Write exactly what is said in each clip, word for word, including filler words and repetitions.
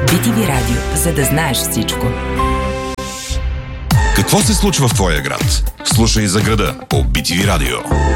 би ти ви Радио, за да знаеш всичко. Какво се случва в твоя град? Слушай за града по би ти ви Радио.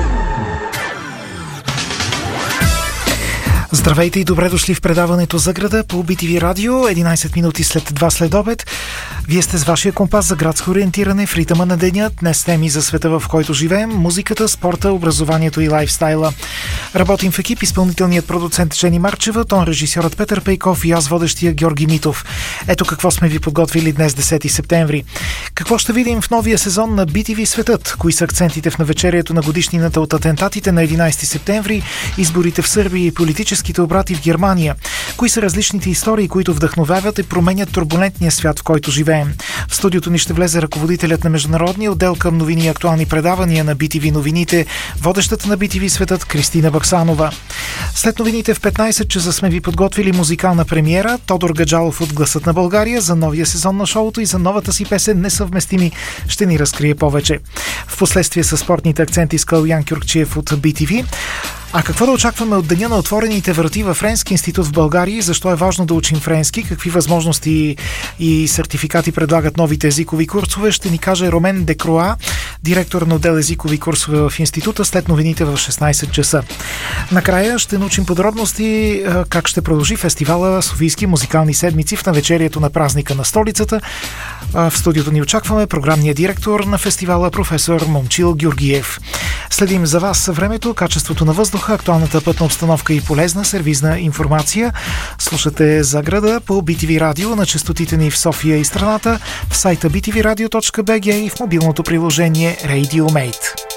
Здравейте и добре дошли в предаването за града по би ти ви Радио, единайсет минути след два след обед. Вие сте с вашия компас за градско ориентиране в ритъма на деня. Днес теми за света, в който живеем, музиката, спорта, образованието и лайфстайла. Работим в екип изпълнителният продуцент Жени Марчева, тон режисьорът Петър Пейков и аз водещия Георги Митов. Ето какво сме ви подготвили днес, десети септември. Какво ще видим в новия сезон на би ти ви Светът? Кои са акцентите в навечерието на годишнината от атентатите на единайсети септември, изборите в Сърбия и политическите обрати в Германия? Кои са различните истории, които вдъхновяват и променят турбулентния свят, в който живеем? В студиото ни ще влезе ръководителят на международния отдел към новини и актуални предавания на би ти ви Новините, водещата на би ти ви Светът Кристина Баксанова. След новините в петнайсет часа сме ви подготвили музикална премиера. Тодор Гаджалов от Гласът на България за новия сезон на шоуто и за новата си песен "Несъвместими" ще ни разкрие повече. Впоследствие са спортните акценти с Калуян Кюркчиев от би ти ви. А какво да очакваме от деня на отворените врати във Френски институт в България? Защо е важно да учим френски? Какви възможности и сертификати предлагат новите езикови курсове? Ще ни каже Ромен Декроа, директор на отдел езикови курсове в института, след новините в шестнайсет часа. Накрая ще научим подробности как ще продължи фестивала Софийски музикални седмици в навечерието на празника на столицата. В студиото ни очакваме програмния директор на фестивала професор Момчил Георгиев. Следим за вас времето, качеството на въздуха, актуалната пътна обстановка и полезна сервизна информация. Слушате за града по би ти ви Радио на честотите ни в София и страната, в сайта би ти ви радио точка би джи и в мобилното приложение RadioMate.